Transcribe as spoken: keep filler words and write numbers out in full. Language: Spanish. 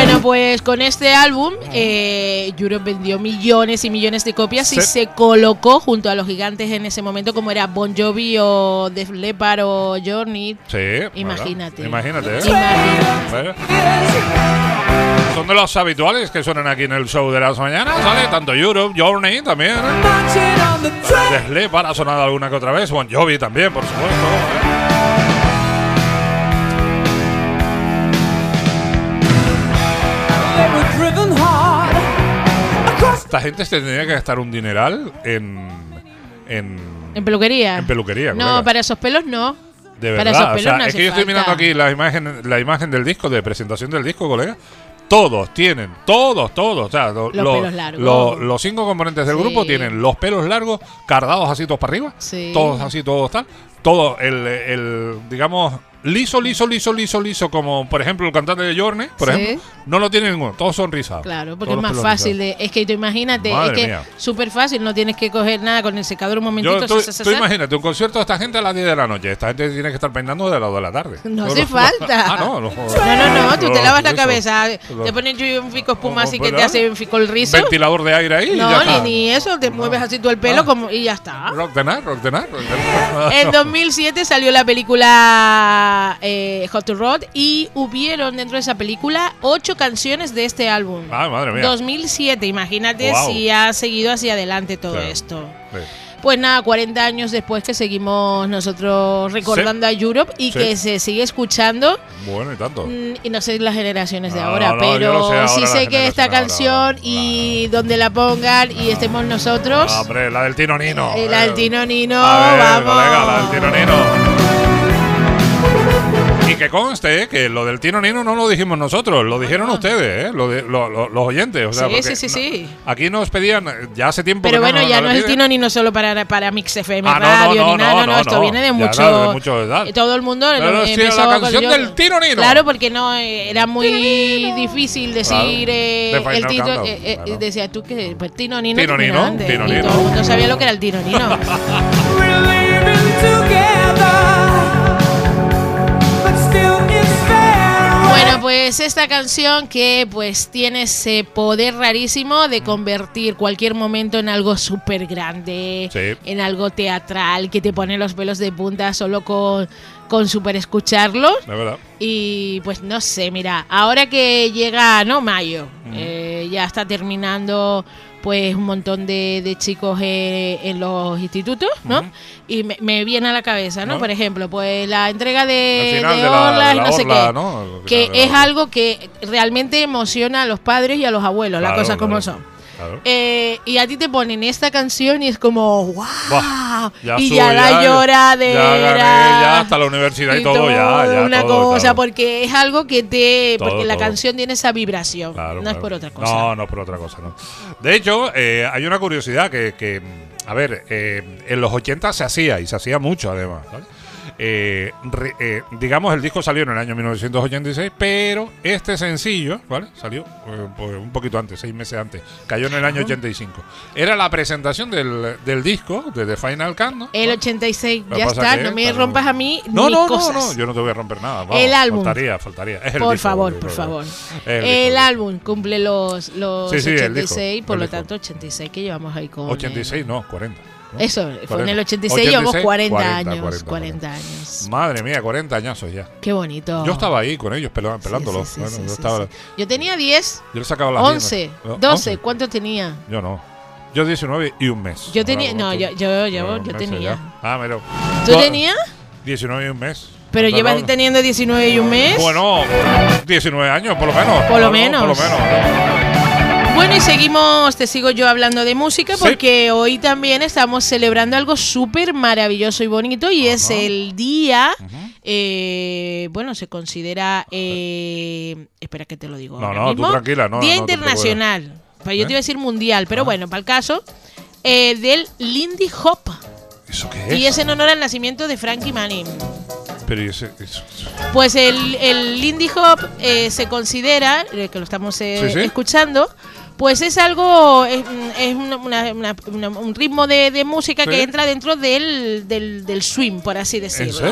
Bueno, pues con este álbum, eh, Europe vendió millones y millones de copias sí. y se colocó junto a los gigantes en ese momento, como era Bon Jovi o Def Leppard o Journey. Sí. Imagínate. Bueno, imagínate, ¿eh? Imagínate. Bueno. Son de los habituales que suenan aquí en el show de las mañanas, ¿vale? Tanto Europe, Journey también. Def Leppard ha sonado alguna que otra vez. Bon Jovi también, por supuesto. ¿vale? Esta gente se tendría que gastar un dineral en... En, ¿En peluquería? En peluquería, No, colega. para esos pelos no. De verdad, para esos pelos o sea, no es que yo estoy falta. mirando aquí la imagen, la imagen del disco, de presentación del disco, colega. Todos tienen, todos, todos, o sea, lo, los lo, pelos largos. Lo, los cinco componentes del Sí. grupo tienen los pelos largos, cardados así todos para arriba, Sí. todos así, todos tal, todo el, el, digamos, liso, liso, liso, liso, liso, como por ejemplo el cantante de Journey, por Sí. ejemplo, no lo tiene ninguno, todos son rizados. Claro, porque todos es más los pelos fácil rizados. de... Es que tú imagínate, Madre es que mía. súper fácil, no tienes que coger nada con el secador un momentito. Yo, tú, sa, sa, sa, tú sa. imagínate, un concierto de esta gente a las diez de la noche. Esta gente tiene que estar peinando de las dos de la tarde. No hace falta. Ah, no, no. No, no, no, tú te lavas la eso. cabeza, Lo- te pones un fico espuma Oh, así que te ¿verdad? hace un fico el rizo. Ventilador de aire ahí. y ya No, está. ni, ni eso, te mueves así todo el pelo Ah. como y ya está. Rock de nada, rock de nada. rock de nada. En dos mil siete salió la película eh, Hot to Rod y hubieron dentro de esa película ocho canciones de este álbum. Ah, madre mía. dos mil siete, imagínate Wow. si ha seguido hacia adelante todo Claro. esto. Sí. Pues nada, cuarenta años después que seguimos nosotros recordando Sí. a Europe y Sí. que se sigue escuchando. Bueno, y tanto. Mm, Y no sé las generaciones de No, ahora, no, pero yo no sé ahora sí la sé que esta generación ahora, canción y donde la pongan y estemos nosotros, Ah, hombre, la del Tino Nino. eh, la del Tino Nino, A ver, vamos. colega, la del Tino Nino. Y que conste, eh, que lo del Tino Nino no lo dijimos nosotros, lo dijeron no. ustedes, eh, lo de, lo- lo- los oyentes. O sea, Sí, porque sí, sí, sí. no- aquí nos pedían, eh, ya hace tiempo Pero que bueno, no, ya no no lo es el piden. Tino Nino solo para, para Mix F M Ah, no, Radio no, ni nada, no, no, no, no, esto no. viene de Ya, mucho. claro, de mucho, ¿verdad? eh, Todo el mundo Pero eh, sí, empezó la con- canción yo- del Tino Nino. Claro, porque no eh, era muy difícil decir Claro. eh, De el Final Tino. Countdown, eh, eh, claro. Decía tú que pues Tino Nino. Tino ¿qué Nino, grande? Tino y Nino. todo el mundo sabía lo que era el Tino Nino. Bueno, pues esta canción que pues tiene ese poder rarísimo de convertir cualquier momento en algo súper grande, Sí. en algo teatral, que te pone los pelos de punta solo con, con súper escucharlo. De verdad. Y pues no sé, mira, ahora que llega, ¿no? Mayo, eh, ya está terminando pues un montón de, de chicos eh, en los institutos, ¿no? Ujú. Y me, me viene a la cabeza, ¿no? ¿No? Por ejemplo, pues la entrega de, Al final de de la- Orla de y la no sé Orla, qué. ¿no? Al final Que de la es Orla. algo que realmente emociona a los padres y a los abuelos, las Claro, cosas como claro, son. claro. Eh, y a ti te ponen esta canción y es como ¡wow! Buah, ya y subo, ya la ya- lloradera. ya gané, ya hasta la universidad y todo, ya, ya, Una todo, cosa, claro. porque es algo que te. Todo, porque la todo. canción tiene esa vibración. Claro, no claro. es por otra cosa. No, no es por otra cosa, no. De hecho, eh, hay una curiosidad que, que a ver, eh, en los ochenta se hacía, y se hacía mucho además, ¿vale? Eh, re- eh, digamos, el disco salió en el año mil novecientos ochenta y seis, pero este sencillo, ¿vale? Salió eh, pues, un poquito antes, seis meses antes. Cayó en el año ochenta y cinco. Era la presentación del, del disco, de The Final Countdown. El ¿vale? ochenta y seis, Lo que ya pasa está, que, no me claro, rompas a mí No, mis no, no, cosas. no, yo no te voy a romper nada. Vamos, El álbum. Faltaría, faltaría. Es el Por disco, favor, el por disco, favor. es El, disco. álbum cumple los, los Sí, sí, el ochenta y disco, seis, por el lo disco. tanto ochenta y seis que llevamos ahí con... ochenta y seis, eh, no, cuarenta. ¿no? Eso, fue en el cuarenta. ochenta y seis, llevamos ochenta y seis, cuarenta, cuarenta, años. cuarenta, cuarenta años. Madre mía, cuarenta añazos ya. Qué bonito. Yo estaba ahí con ellos pela- Sí, pelándolos. sí, sí, Bueno, sí, yo, sí, estaba, sí. Yo tenía diez, yo le sacaba las once, mismas. doce, ¿once? ¿cuánto tenía? Yo no. Yo diecinueve y un mes. Yo tenía, Ahora, no, tú- yo, yo, yo, Bueno, yo meses tenía. ya. Ah, pero. ¿Tú tenías? diecinueve y un mes. Pero Anda, llevas Raúl. teniendo diecinueve y un mes. Bueno, diecinueve años, por lo menos. Por lo Algo, menos. Por lo menos. Bueno, y seguimos, te sigo yo hablando de música Sí. porque hoy también estamos celebrando algo súper maravilloso y bonito y es Ajá. el día, Ujú. eh, bueno, se considera, eh, espera que te lo digo No, ahora no, tú mismo, tranquila, no, Día no te Internacional, pues yo ¿Eh? te iba a decir mundial, pero Ah. bueno, para el caso, eh, del Lindy Hop. ¿Eso qué es? Y es en honor al nacimiento de Frankie Manning. Pero ¿y ese, eso- Pues el, el Lindy Hop eh, se considera, eh, que lo estamos eh, Sí, sí. escuchando, pues es algo, es, es una- una- una- una- un ritmo de, de música Sí. que entra dentro del, del, del swing, por así decirlo. serio?